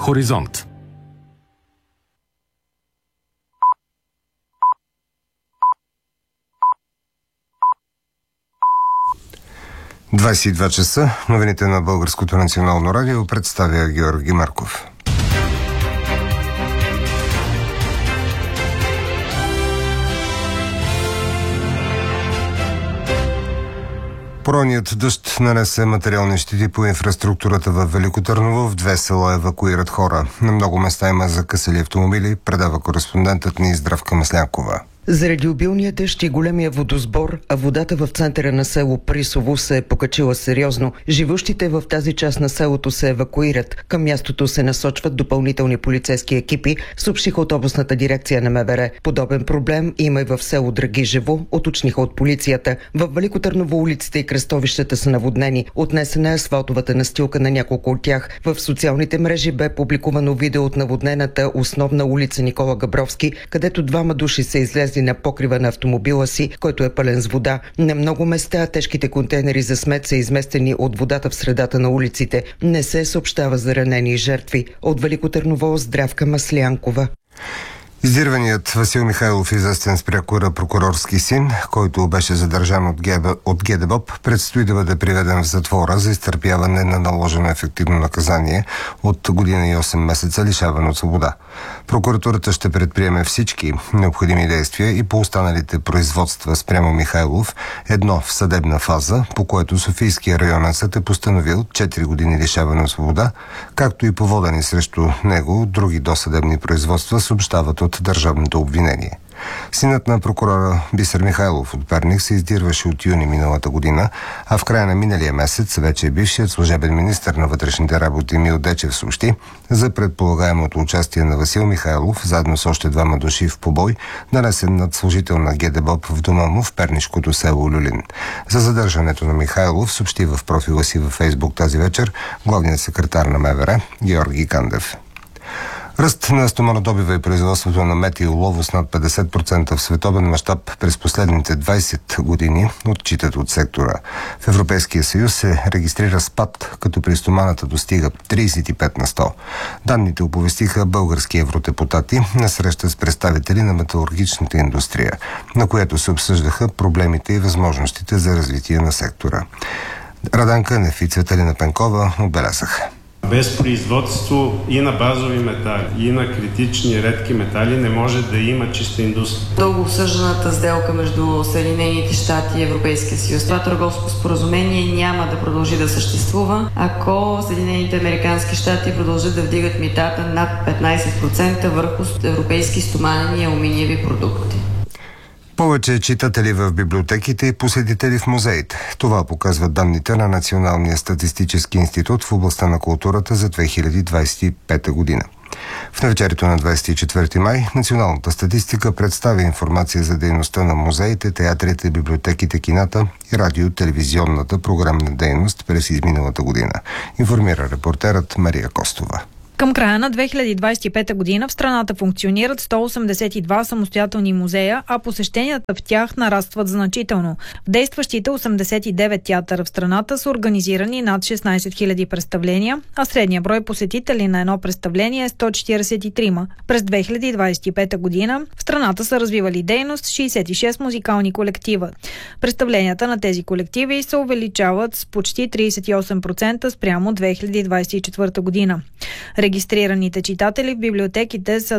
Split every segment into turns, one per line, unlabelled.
Хоризонт. – 22 часа. Новините на Българското национално радио представя Георги Марков. Поройният дъжд нанесе материални щети по инфраструктурата в Велико Търново. В 2 села евакуират хора. На много места има закъсали автомобили, предава кореспондентът ни Здравка Маслянкова.
Заради обилния дъжд и големия водосбор, а водата в центъра на село Присово се е покачила сериозно. Живущите в тази част на селото се евакуират. Към мястото се насочват допълнителни полицейски екипи, съобщиха от областната дирекция на МВР. Подобен проблем има и в село Драгижево, уточниха от полицията. В Велико Търново улиците и кръстовищата са наводнени. Отнесена е асфалтовата настилка на няколко от тях. В социалните мрежи бе публикувано видео от наводнената основна улица Никола Габровски, където 2 души са излезли на покрива на автомобила си, който е пълен с вода. На много места тежките контейнери за смет са изместени от водата в средата на улиците. Не се съобщава за ранени и жертви. От Велико Търново, Здравка Маслянкова.
Издирваният Васил Михайлов, известен с прякора прокурорски син, който беше задържан от ГДБОП, предстои да бъде приведен в затвора за изтърпяване на наложено ефективно наказание от година и 8 месеца лишаване от свобода. Прокуратурата ще предприеме всички необходими действия и по останалите производства спрямо Михайлов, едно в съдебна фаза, по което Софийския районен съд е постановил 4 години лишаване от свобода, както и по водени срещу него други досъдебни производства, съобщават от държавното обвинение. Синът на прокурора Бисер Михайлов от Перник се издирваше от юни миналата година, а в края на миналия месец вече бившият служебен министър на вътрешните работи Емил Дечев съобщи за предполагаемото участие на Васил Михайлов заедно с още 2 души в побой, нанесен над служител на ГДБОП в дома му в пернишкото село Люлин. За задържането на Михайлов съобщи в профила си във Фейсбук тази вечер главният секретар на МВР Георги Кандев. Ръст на стоманодобива и производството на мед и олово с над 50% в световен мащаб през последните 20 години отчитат от сектора. В Европейския съюз се регистрира спад, като при стоманата достига 35 на 100. Данните оповестиха български евродепутати на среща с представители на металургичната индустрия, на която се обсъждаха проблемите и възможностите за развитие на сектора. Радан Кънев и Цветелина Пенкова отбелязаха:
без производство и на базови метали, и на критични редки метали не може да има чиста индустрия.
Дълго обсъжданата сделка между Съединените щати и Европейския съюз. Това търговско споразумение няма да продължи да съществува, ако Съединените американски щати продължат да вдигат митата над 15% върху европейски стоманени и алуминиеви продукти.
Повече читатели в библиотеките и посетители в музеите. Това показват данните на Националния статистически институт в областта на културата за 2025 година. В навечерието на 24 май Националната статистика представи информация за дейността на музеите, театрите, библиотеките, кината и радио-телевизионната програмна дейност през изминалата година, информира репортерът Мария Костова.
Към края на 2025 година в страната функционират 182 самостоятелни музея, а посещенията в тях нарастват значително. В действащите 89 театъра в страната са организирани над 16 000 представления, а средния брой посетители на едно представление е 143. През 2025 година в страната са развивали дейност 66 музикални колектива. Представленията на тези колективи се увеличават с почти 38% спрямо 2024 година. Регистрираните читатели в библиотеките са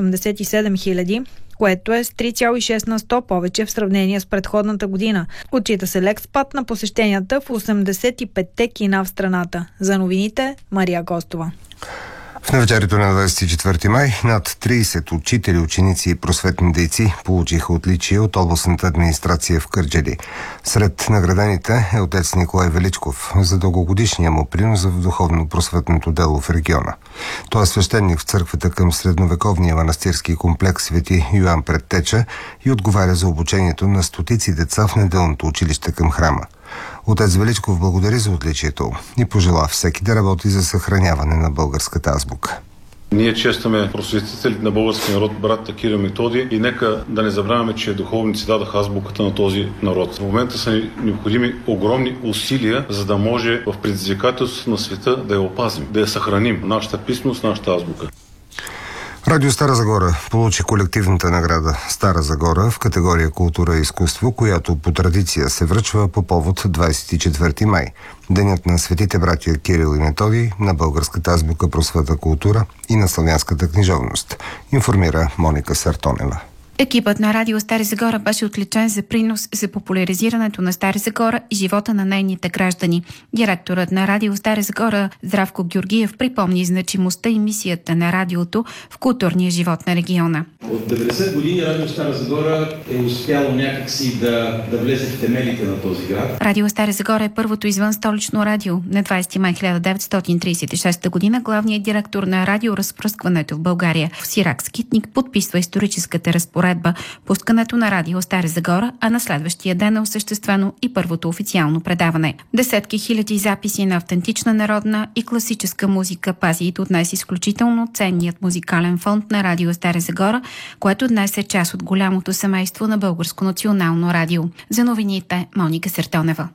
287 000, което е с 3,6 на 100 повече в сравнение с предходната година. Отчита се лек спад на посещенията в 85-те кина в страната. За новините, Мария Костова.
В навечерието на 24 май над 30 учители, ученици и просветни дейци получиха отличие от областната администрация в Кърджали. Сред наградените е отец Николай Величков за дългогодишния му принос в духовно-просветното дело в региона. Той е свещеник в църквата към средновековния манастирски комплекс Свети Йоан Предтеча и отговаря за обучението на стотици деца в неделното училище към храма. Отец Величков благодари за отличието и пожела всеки да работи за съхраняване на българската азбука.
Ние честваме просветителите на българския народ, брат Кирил и Методий, и нека да не забравяме, че духовници дадаха азбуката на този народ. В момента са необходими огромни усилия, за да може в предизвикателството на света да я опазим, да я съхраним, нашата писменост, нашата азбука.
Радио Стара Загора получи колективната награда Стара Загора в категория култура и изкуство, която по традиция се връчва по повод 24 май, денят на светите братия Кирил и Методий, на българската азбука, просвета, култура и на славянската книжовност, информира Моника Сартонева.
Екипът на Радио Стара Загора беше отличен за принос за популяризирането на Стара Загора и живота на нейните граждани. Директорът на Радио Стара Загора Здравко Георгиев припомни значимостта и мисията на радиото в културния живот на региона.
От 90 години Радио Стара Загора е успяло някакси да влезе в темелите на този град.
Радио Стара Загора е първото извън столично радио. На 20 май 1936 година главният директор на радиоразпръскването в България Сирак Скитник подписва историческата разпоредба, пускането на Радио Стара Загора, а на следващия ден е осъществено и първото официално предаване. Десетки хиляди записи на автентична народна и класическа музика пази и до днес изключително ценният музикален фонд на Радио Стара Загора, което днес е част от голямото семейство на Българско национално радио. За новините Моника Сартонева.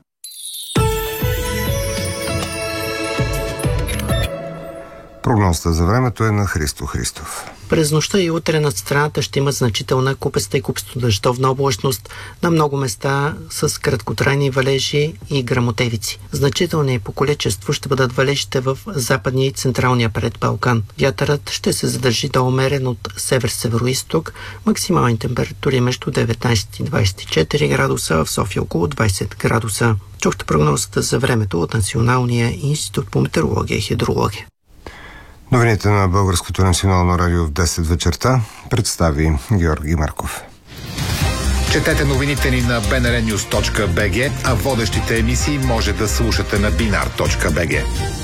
Прогнозата за времето е на Христо Христов.
През нощта и утре над страната ще има значителна купеста и купесто дъждовна облачност, на много места с краткотрайни валежи и гръмотевици. Значителни по количество ще бъдат валежите в западния и централния предбалкан. Вятърът ще се задържи да умерен от север-североизток, максимални температури между 19 и 24 градуса, в София около 20 градуса. Чухте прогнозата за времето от Националния институт по метеорология и хидрология.
Новините на Българското национално радио в 10 вечерта представи Георги Марков.
Четете новините ни на bnrnews.bg, а водещите емисии може да слушате на binar.bg.